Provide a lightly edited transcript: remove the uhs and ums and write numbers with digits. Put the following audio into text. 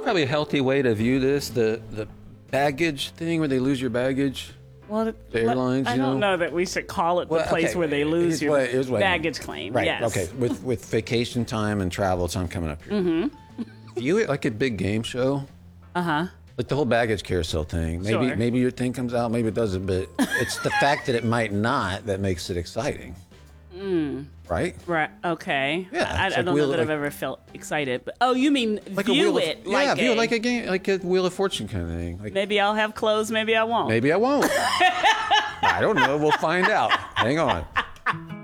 probably a healthy way to view this. The baggage thing where they lose your baggage. Well, The airlines, I don't know that we should call it the place where they lose your baggage claim. Right. Yes. Okay. With vacation time and travel time coming up here. Mm-hmm. View it like a big game show. Uh-huh. Like the whole baggage carousel thing. Maybe your thing comes out, maybe it doesn't, but it's the fact that it might not that makes it exciting. Right? Right. Okay. Yeah, I it's don't like know that I've ever felt excited. But you mean Like view it like view it like a game, like a Wheel of Fortune kind of thing. Like, maybe I'll have clothes, maybe I won't. maybe I won't. I don't know. We'll find out. Hang on.